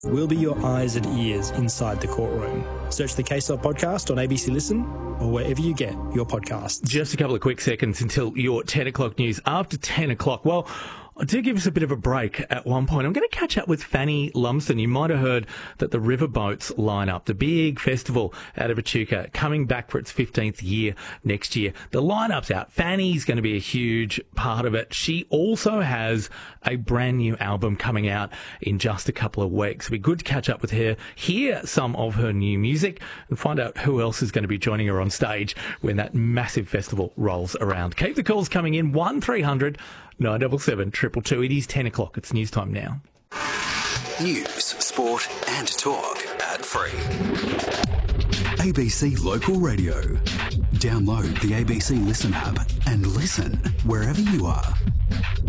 We'll be your eyes and ears inside the courtroom. Search the Case Off podcast on ABC Listen or wherever you get your podcasts. Just a couple of quick seconds until your 10 o'clock news. After 10 o'clock, well, do give us a bit of a break at one point. I'm going to catch up with Fanny Lumsden. You might have heard that the Riverboats lineup, the big festival out of Echuca, coming back for its 15th year next year. The lineup's out. Fanny's going to be a huge part of it. She also has a brand new album coming out in just a couple of weeks. It'll be good to catch up with her, hear some of her new music, and find out who else is going to be joining her on stage when that massive festival rolls around. Keep the calls coming in. 1300 977 222. It is 10 o'clock. It's news time now. News, sport and talk. Ad-free. ABC Local Radio. Download the ABC Listen app and listen wherever you are.